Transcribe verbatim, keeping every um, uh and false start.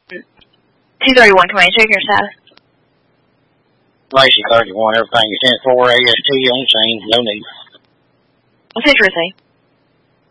two thirty-one, come in, check your status. Lacey thirty-one, everything is ten four A S T on scene, no need. What's his receipt?